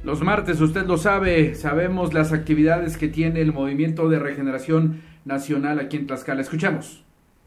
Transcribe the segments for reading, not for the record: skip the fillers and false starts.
Los martes, usted lo sabe, sabemos las actividades que tiene el Movimiento de Regeneración Nacional aquí en Tlaxcala. Escuchamos.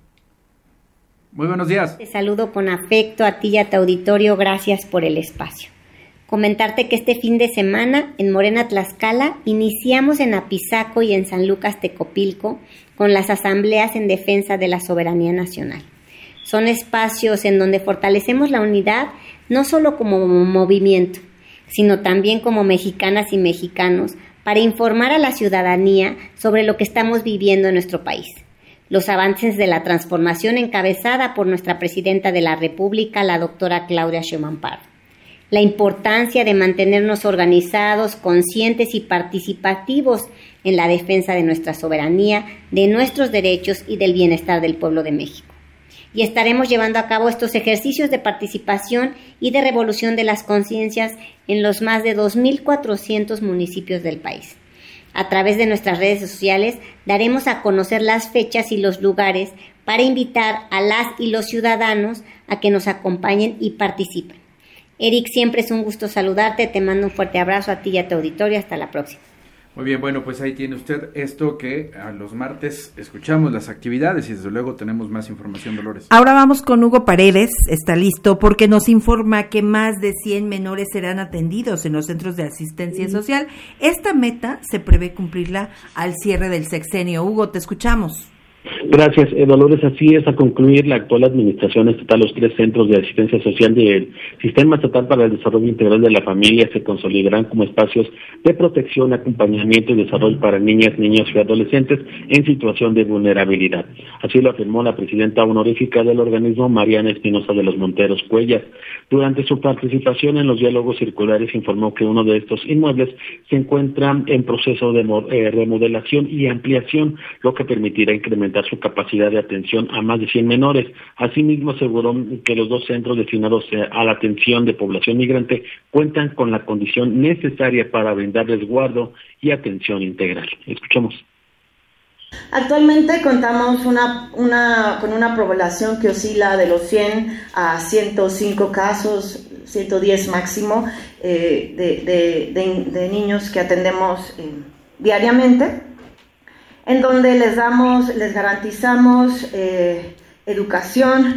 Muy buenos días. Te saludo con afecto a ti y a tu auditorio, gracias por el espacio. Comentarte que este fin de semana en Morena Tlaxcala iniciamos en Apizaco y en San Lucas Tecopilco con las asambleas en defensa de la soberanía nacional. Son espacios en donde fortalecemos la unidad no solo como movimiento, sino también como mexicanas y mexicanos para informar a la ciudadanía sobre lo que estamos viviendo en nuestro país. Los avances de la transformación encabezada por nuestra presidenta de la República, la doctora Claudia Sheinbaum Pardo. La importancia de mantenernos organizados, conscientes y participativos en la defensa de nuestra soberanía, de nuestros derechos y del bienestar del pueblo de México. Y estaremos llevando a cabo estos ejercicios de participación y de revolución de las conciencias en los más de 2,400 municipios del país. A través de nuestras redes sociales daremos a conocer las fechas y los lugares para invitar a las y los ciudadanos a que nos acompañen y participen. Eric, siempre es un gusto saludarte, te mando un fuerte abrazo a ti y a tu auditorio, hasta la próxima. Muy bien, bueno, pues ahí tiene usted esto que a los martes escuchamos las actividades y desde luego tenemos más información, Dolores. Ahora vamos con Hugo Paredes, está listo porque nos informa que más de 100 menores serán atendidos en los centros de asistencia social. Esta meta se prevé cumplirla al cierre del sexenio. Hugo, te escuchamos. Gracias, Dolores. Así es, a concluir la actual administración estatal, los 3 centros de asistencia social del Sistema Estatal para el Desarrollo Integral de la Familia se consolidarán como espacios de protección, acompañamiento y desarrollo para niñas, niños y adolescentes en situación de vulnerabilidad. Así lo afirmó la presidenta honorífica del organismo, Mariana Espinosa de los Monteros Cuellar. Durante su participación en los diálogos circulares informó que uno de estos inmuebles se encuentra en proceso de remodelación y ampliación, lo que permitirá incrementar su capacidad de atención a más de 100 menores. Asimismo, aseguró que los 2 centros destinados a la atención de población migrante cuentan con la condición necesaria para brindar resguardo y atención integral. Escuchemos. Actualmente contamos con una población que oscila de los 100 a 105 casos, 110 máximo, de niños que atendemos diariamente, en donde les garantizamos educación,